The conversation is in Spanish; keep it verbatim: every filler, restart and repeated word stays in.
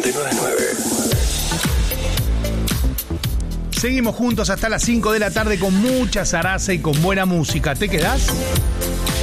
noventa y nueve punto nueve. Seguimos juntos hasta las cinco de la tarde con mucha zaraza y con buena música. ¿Te quedás?